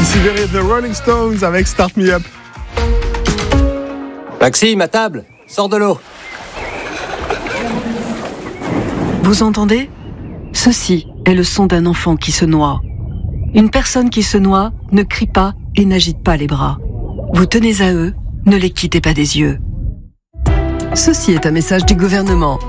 Ici The Rolling Stones avec Start Me Up. Maxime, à table, sors de l'eau. Vous entendez ? Ceci est le son d'un enfant qui se noie. Une personne qui se noie ne crie pas et n'agite pas les bras. Vous tenez à eux, ne les quittez pas des yeux. Ceci est un message du gouvernement.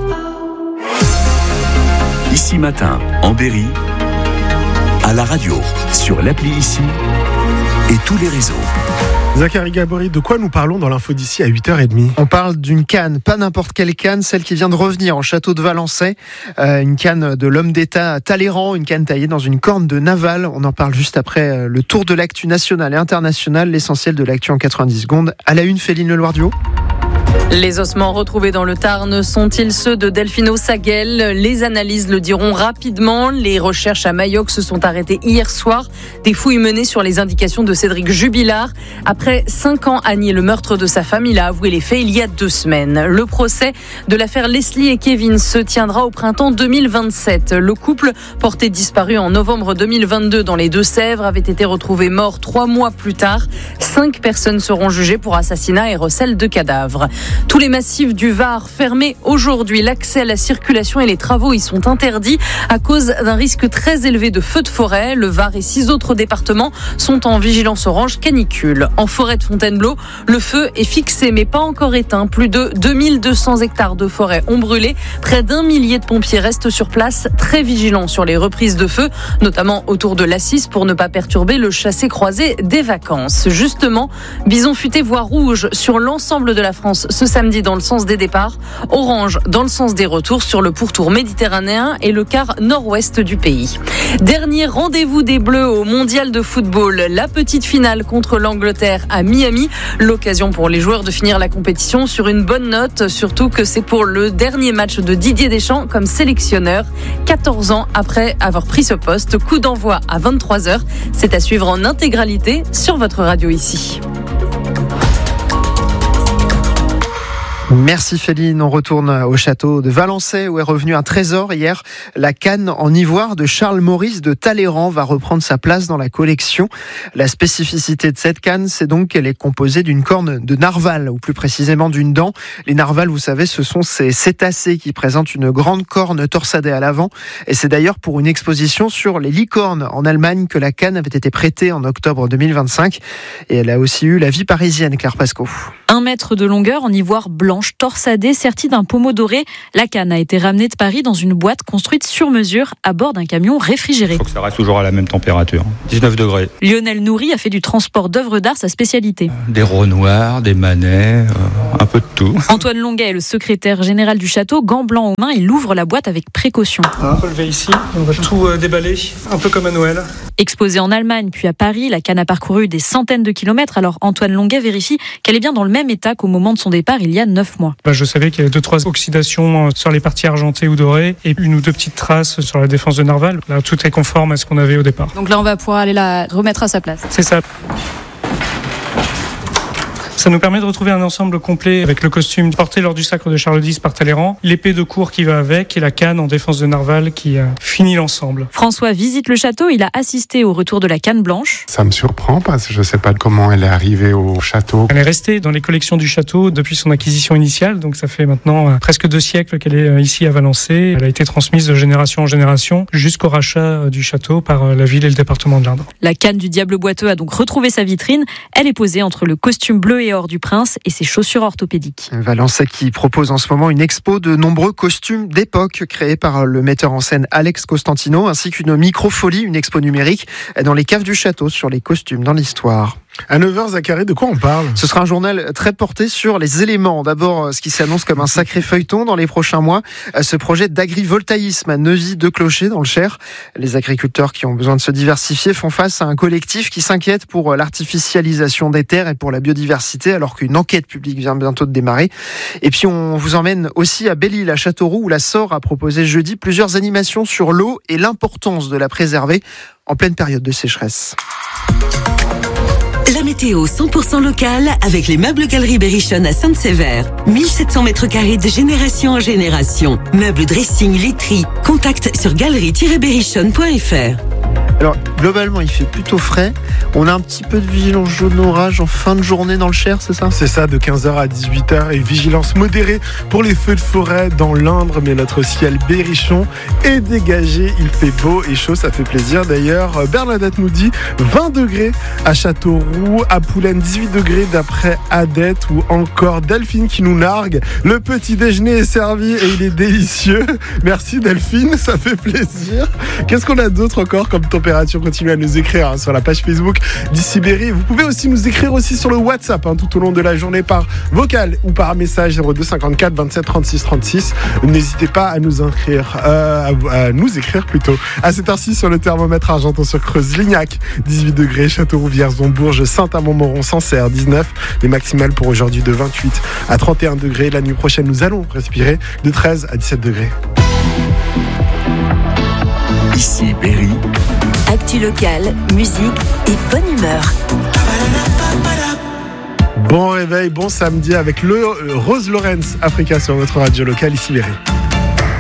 Ici Matin, en Berry, à la radio, sur l'appli Ici et tous les réseaux. Zachary Gabory, de quoi nous parlons dans l'info d'ici à 8h30 ? On parle d'une canne, pas n'importe quelle canne, celle qui vient de revenir au château de Valençay. Une canne de l'homme d'État Talleyrand, une canne taillée dans une corne de Naval. On en parle juste après le tour de l'actu national et international. L'essentiel de l'actu en 90 secondes. À la une, Féline Leloir-Duhaut. Les ossements retrouvés dans le Tarn sont-ils ceux de Delphino Saguel ? Les analyses le diront rapidement. Les recherches à Mayoc se sont arrêtées hier soir. Des fouilles menées sur les indications de Cédric Jubilard. Après 5 ans à nier le meurtre de sa femme, il a avoué les faits il y a 2 semaines. Le procès de l'affaire Leslie et Kevin se tiendra au printemps 2027. Le couple, porté disparu en novembre 2022 dans les Deux-Sèvres, avait été retrouvé mort 3 mois plus tard. 5 personnes seront jugées pour assassinat et recel de cadavres. Tous les massifs du Var fermés aujourd'hui. L'accès à la circulation et les travaux y sont interdits à cause d'un risque très élevé de feux de forêt. Le Var et 6 autres départements sont en vigilance orange canicule. En forêt de Fontainebleau, le feu est fixé mais pas encore éteint. Plus de 2200 hectares de forêt ont brûlé. Près d'1 millier de pompiers restent sur place, très vigilants sur les reprises de feu, notamment autour de l'Assis pour ne pas perturber le chassé-croisé des vacances. Justement, bison futé voie rouge sur l'ensemble de la France ce samedi dans le sens des départs, orange dans le sens des retours sur le pourtour méditerranéen et le quart nord-ouest du pays. Dernier rendez-vous des Bleus au mondial de football, la petite finale contre l'Angleterre à Miami. L'occasion pour les joueurs de finir la compétition sur une bonne note, surtout que c'est pour le dernier match de Didier Deschamps comme sélectionneur. 14 ans après avoir pris ce poste, coup d'envoi à 23h. C'est à suivre en intégralité sur votre radio ici. Merci Féline, on retourne au château de Valençay où est revenu un trésor hier. La canne en ivoire de Charles Maurice de Talleyrand va reprendre sa place dans la collection. La spécificité de cette canne, c'est donc qu'elle est composée d'une corne de narval, ou plus précisément d'une dent. Les narvals, vous savez, ce sont ces cétacés qui présentent une grande corne torsadée à l'avant. Et c'est d'ailleurs pour une exposition sur les licornes en Allemagne que la canne avait été prêtée en octobre 2025. Et elle a aussi eu la vie parisienne, Claire Pasco. 1 mètre de longueur en ivoire blanche, torsadée, sertie d'un pommeau doré. La canne a été ramenée de Paris dans une boîte construite sur mesure à bord d'un camion réfrigéré. Il faut que ça reste toujours à la même température, 19 degrés. Lionel Nourri a fait du transport d'œuvres d'art sa spécialité. Des renoirs, des manets, un peu de tout. Antoine Longuet est le secrétaire général du château. Gants blancs aux mains, il ouvre la boîte avec précaution. On peut lever ici, on va tout déballer, un peu comme à Noël. Exposée en Allemagne puis à Paris, la canne a parcouru des centaines de kilomètres. Alors Antoine Longuet vérifie qu'elle est bien dans le même état qu'au moment de son départ il y a 9 mois. Je savais qu'il y avait 2-3 oxydations sur les parties argentées ou dorées et 1 ou 2 petites traces sur la défense de Narval. Là, tout est conforme à ce qu'on avait au départ. Donc là, on va pouvoir aller la remettre à sa place. C'est ça. Ça nous permet de retrouver un ensemble complet avec le costume porté lors du sacre de Charles X par Talleyrand, l'épée de cour qui va avec et la canne en défense de Narval qui finit l'ensemble. François visite le château, il a assisté au retour de la canne blanche. Ça me surprend parce que je ne sais pas comment elle est arrivée au château. Elle est restée dans les collections du château depuis son acquisition initiale, donc ça fait maintenant presque 2 siècles qu'elle est ici à Valençay. Elle a été transmise de génération en génération jusqu'au rachat du château par la ville et le département de l'Indre. La canne du diable boiteux a donc retrouvé sa vitrine. Elle est posée entre le costume bleu et or du prince et ses chaussures orthopédiques. Valençay qui propose en ce moment une expo de nombreux costumes d'époque créés par le metteur en scène Alex Costantino ainsi qu'une micro-folie, une expo numérique dans les caves du château sur les costumes dans l'histoire. À 9h, Zachary, de quoi on parle ? Ce sera un journal très porté sur les éléments. D'abord, ce qui s'annonce comme un sacré feuilleton dans les prochains mois, ce projet d'agrivoltaïsme à Neuvy-de-Clocher dans le Cher. Les agriculteurs qui ont besoin de se diversifier font face à un collectif qui s'inquiète pour l'artificialisation des terres et pour la biodiversité, alors qu'une enquête publique vient bientôt de démarrer. Et puis, on vous emmène aussi à Belle-Île, à Châteauroux, où la SOR a proposé jeudi plusieurs animations sur l'eau et l'importance de la préserver en pleine période de sécheresse. La météo 100% locale avec les meubles Galeries Berrichonne à Sainte-Sévère. 1700 mètres carrés de génération en génération. Meubles, dressing, literie. Contact sur galerie-berrichonne.fr. Alors, globalement, il fait plutôt frais. On a un petit peu de vigilance jaune orage en fin de journée dans le Cher, c'est ça ? C'est ça, de 15h à 18h, et vigilance modérée pour les feux de forêt dans l'Indre, mais notre ciel berrichon est dégagé. Il fait beau et chaud, ça fait plaisir. D'ailleurs, Bernadette nous dit 20 degrés à Châteauroux, à Poulaine 18 degrés d'après Adette, ou encore Delphine qui nous nargue. Le petit déjeuner est servi et il est délicieux. Merci Delphine, ça fait plaisir. Qu'est-ce qu'on a d'autre encore comme température? Continuez à nous écrire sur la page Facebook d'Ici Berry. Vous pouvez aussi nous écrire aussi sur le WhatsApp tout au long de la journée par vocal ou par message 02 54 27 36 36. N'hésitez pas à nous écrire, plutôt. À cette heure-ci sur le thermomètre Argenton-sur-Creuse, Lignac 18 degrés, Châteauroux, Vierzon, Bourges, Saint-Amand-Moron, Sancerre 19. Les maximales pour aujourd'hui de 28 à 31 degrés. La nuit prochaine, nous allons respirer de 13 à 17 degrés. Ici Berry. Actu locale, musique et bonne humeur. Bon réveil, bon samedi avec le Rose Lawrence Africa sur votre radio locale Ici Berry.